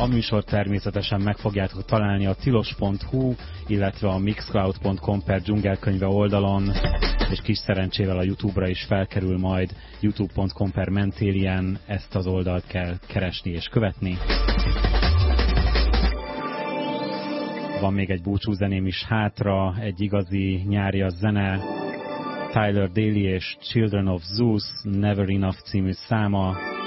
A műsor természetesen meg fogjátok találni a tilos.hu, illetve a mixcloud.com/dzsungelkönyve oldalon, és kis szerencsével a YouTube-ra is felkerül majd, youtube.com/Mentélien, ezt az oldalt kell keresni és követni. Van még egy búcsúzeném is hátra, egy igazi nyárias zene, Tyler Daly és Children of Zeus, Never Enough című száma.